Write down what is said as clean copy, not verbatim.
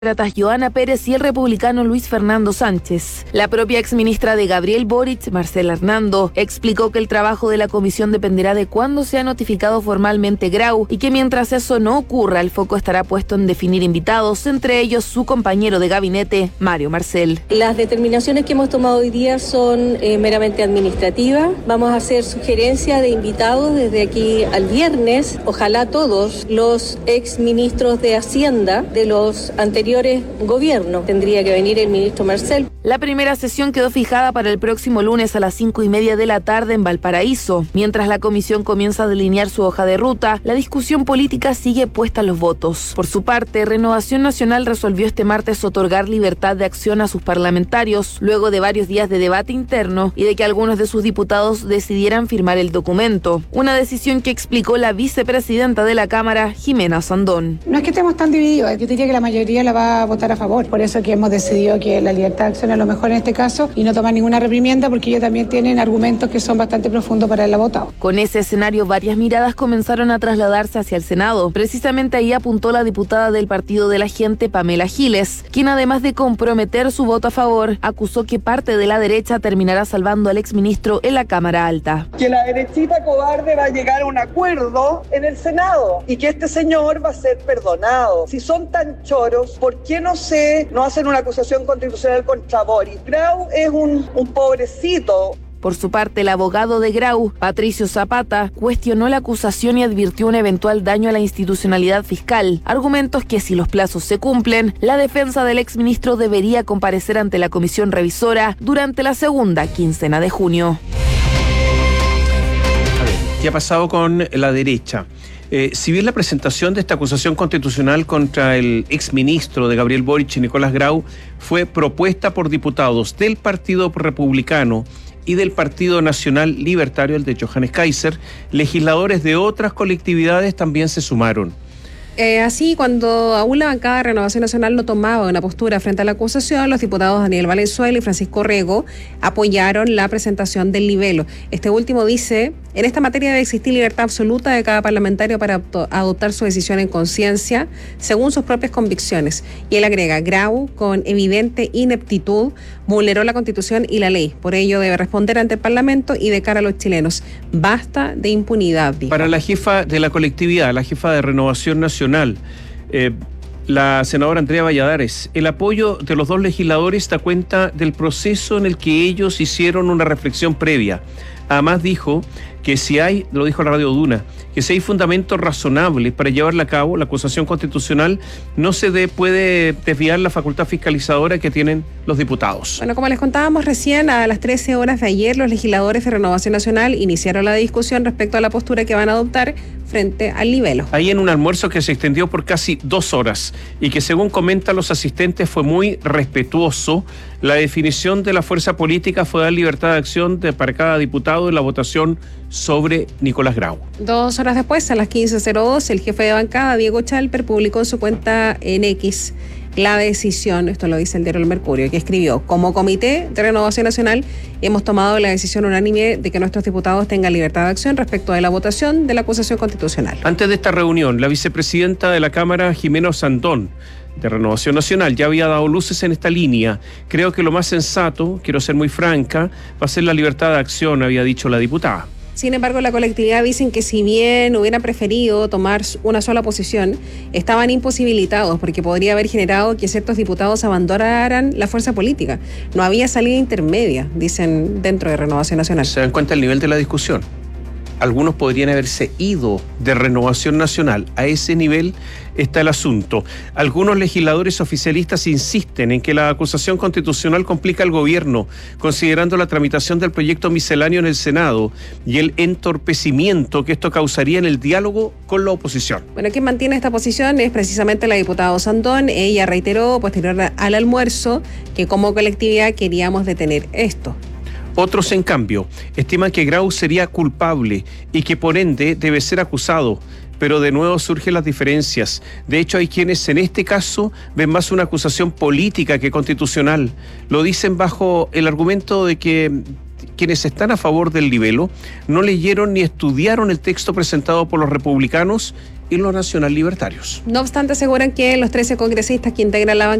Joana Pérez y el republicano Luis Fernando Sánchez. La propia exministra de Gabriel Boric, Marcela Hernando, explicó que el trabajo de la comisión dependerá de cuándo sea notificado formalmente Grau y que mientras eso no ocurra, el foco estará puesto en definir invitados, entre ellos su compañero de gabinete, Mario Marcel. Las determinaciones que hemos tomado hoy día son meramente administrativas. Vamos a hacer sugerencia de invitados desde aquí al viernes. Ojalá todos los exministros de Hacienda de los anteriores gobiernos. Tendría que venir el ministro Marcel. La primera sesión quedó fijada para el próximo lunes a las 5:30 de la tarde en Valparaíso. Mientras la comisión comienza a delinear su hoja de ruta, la discusión política sigue puesta a los votos. Por su parte, Renovación Nacional resolvió este martes otorgar libertad de acción a sus parlamentarios, luego de varios días de debate interno y de que algunos de sus diputados decidieran firmar el documento. Una decisión que explicó la vicepresidenta de la Cámara, Jimena Sandón. No es que estemos tan divididos, yo diría que la mayoría la va a votar a favor. Por eso que hemos decidido que la libertad de acción es lo mejor en este caso y no tomar ninguna reprimienda, porque ellos también tienen argumentos que son bastante profundos para el votado. Con ese escenario, varias miradas comenzaron a trasladarse hacia el Senado. Precisamente ahí apuntó la diputada del Partido de la Gente, Pamela Giles, quien además de comprometer su voto a favor, acusó que parte de la derecha terminará salvando al exministro en la Cámara Alta. Que la derechita cobarde va a llegar a un acuerdo en el Senado y que este señor va a ser perdonado. Si son tan choros, ¿por qué no hacen una acusación constitucional contra Boris? Grau es un pobrecito. Por su parte, el abogado de Grau, Patricio Zapata, cuestionó la acusación y advirtió un eventual daño a la institucionalidad fiscal. Argumentos que, si los plazos se cumplen, la defensa del exministro debería comparecer ante la comisión revisora durante la segunda quincena de junio. A ver, ¿qué ha pasado con la derecha? Si bien la presentación de esta acusación constitucional contra el exministro de Gabriel Boric y Nicolás Grau fue propuesta por diputados del Partido Republicano y del Partido Nacional Libertario, el de Johannes Kaiser, legisladores de otras colectividades también se sumaron. Así, cuando aún la bancada de Renovación Nacional no tomaba una postura frente a la acusación, los diputados Daniel Valenzuela y Francisco Rego apoyaron la presentación del libelo. Este último dice: en esta materia debe existir libertad absoluta de cada parlamentario para adoptar su decisión en conciencia, según sus propias convicciones. Y él agrega: Grau, con evidente ineptitud, vulneró la Constitución y la ley. Por ello debe responder ante el Parlamento y de cara a los chilenos. Basta de impunidad, dijo. Para la jefa de la colectividad, la jefa de Renovación Nacional, la senadora Andrea Valladares, el apoyo de los dos legisladores da cuenta del proceso en el que ellos hicieron una reflexión previa. Además dijo que si hay, lo dijo la Radio Duna, que si hay fundamentos razonables para llevarla a cabo, la acusación constitucional, no se puede desviar la facultad fiscalizadora que tienen los diputados. Bueno, como les contábamos recién, a las 13 horas de ayer, los legisladores de Renovación Nacional iniciaron la discusión respecto a la postura que van a adoptar frente al libelo. Ahí en un almuerzo que se extendió por casi 2 horas y que, según comentan los asistentes, fue muy respetuoso. La definición de la fuerza política fue dar libertad de acción para cada diputado en la votación sobre Nicolás Grau. 2 horas después, a las 15:02, el jefe de bancada, Diego Chalper, publicó en su cuenta en X la decisión, esto lo dice el diario El Mercurio, que escribió: como comité de Renovación Nacional hemos tomado la decisión unánime de que nuestros diputados tengan libertad de acción respecto de la votación de la acusación constitucional. Antes de esta reunión, la vicepresidenta de la Cámara, Jimena Sandón, de Renovación Nacional, ya había dado luces en esta línea. Creo que lo más sensato, quiero ser muy franca, va a ser la libertad de acción, había dicho la diputada. Sin embargo, la colectividad dicen que si bien hubieran preferido tomar una sola posición, estaban imposibilitados porque podría haber generado que ciertos diputados abandonaran la fuerza política. No había salida intermedia, dicen dentro de Renovación Nacional. ¿Se dan cuenta el nivel de la discusión? Algunos podrían haberse ido de Renovación Nacional. A ese nivel está el asunto. Algunos legisladores oficialistas insisten en que la acusación constitucional complica al gobierno, considerando la tramitación del proyecto misceláneo en el Senado y el entorpecimiento que esto causaría en el diálogo con la oposición. Bueno, quien mantiene esta posición es precisamente la diputada Sandón. Ella reiteró posterior al almuerzo que como colectividad queríamos detener esto. Otros, en cambio, estiman que Grau sería culpable y que por ende debe ser acusado, pero de nuevo surgen las diferencias. De hecho, hay quienes en este caso ven más una acusación política que constitucional. Lo dicen bajo el argumento de que quienes están a favor del libelo no leyeron ni estudiaron el texto presentado por los republicanos y los nacional libertarios. No obstante, aseguran que los 13 congresistas que integran la